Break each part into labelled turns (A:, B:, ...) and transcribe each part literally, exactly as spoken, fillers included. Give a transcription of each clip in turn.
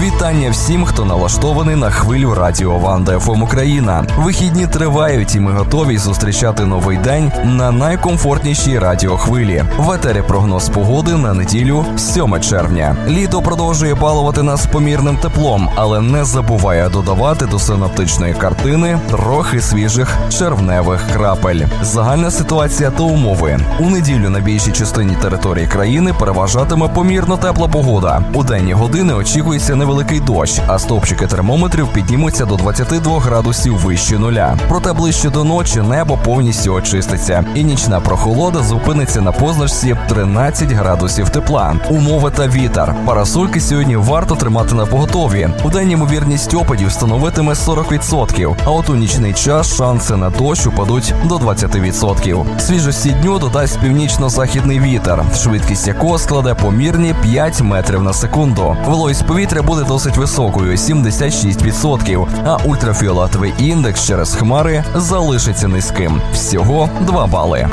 A: Вітання всім, хто налаштований на хвилю радіо Ванда еф ем Україна. Вихідні тривають і ми готові зустрічати новий день на найкомфортнішій радіохвилі. В етері прогноз погоди на неділю, сьоме червня. Літо продовжує балувати нас помірним теплом, але не забуває додавати до синоптичної картини трохи свіжих червневих крапель. Загальна ситуація та умови. У неділю на більшій частині території країни переважатиме помірно тепла погода. У денні години очікується невеликий дощ, а стовпчики термометрів піднімуться до двадцяти двох градусів вище нуля. Проте ближче до ночі небо повністю очиститься, і нічна прохолода зупиниться на позначці тринадцять градусів тепла. Умови та вітер. Парасольки сьогодні варто тримати на поготові. У день ймовірність опадів становитиме сорок відсотків, а от у нічний час шанси на дощ упадуть до двадцяти відсотків. Свіжості дню додасть північно-західний вітер, швидкість якого складе помірні п'ять метрів на секунду. Вологість повітря буде досить високою – сімдесят шість відсотків, а ультрафіолетовий індекс через хмари залишиться низьким – всього два бали.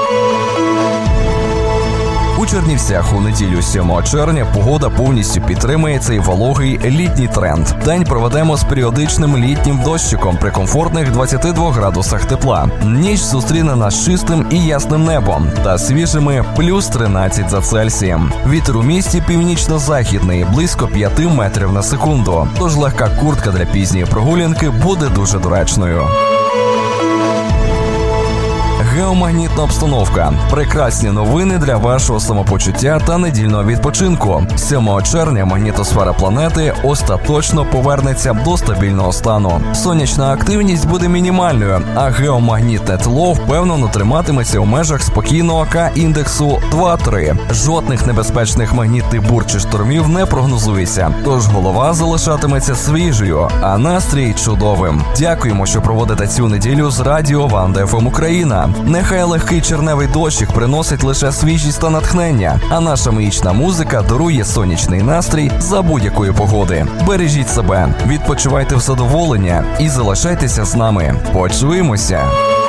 A: У Чернівцях у неділю сьомого червня погода повністю підтримує цей вологий літній тренд. День проведемо з періодичним літнім дощиком при комфортних двадцяти двох градусах тепла. Ніч зустріне нас чистим і ясним небом та свіжими плюс тринадцять за Цельсієм. Вітер у місті північно-західний, близько п'яти метрів на секунду. Тож легка куртка для пізньої прогулянки буде дуже доречною. Геомагнітна обстановка. Прекрасні новини для вашого самопочуття та недільного відпочинку. сьомого червня магнітосфера планети остаточно повернеться до стабільного стану. Сонячна активність буде мінімальною, а геомагнітне тло впевнено триматиметься у межах спокійного К-індексу два-три. Жодних небезпечних магнітних бур чи штормів не прогнозується, тож голова залишатиметься свіжою, а настрій чудовим. Дякуємо, що проводите цю неділю з радіо Ванда еф ем Україна. Нехай легкий червневий дощик приносить лише свіжість та натхнення, а наша міцна музика дарує сонячний настрій за будь-якої погоди. Бережіть себе, відпочивайте в задоволення і залишайтеся з нами. Почуємося!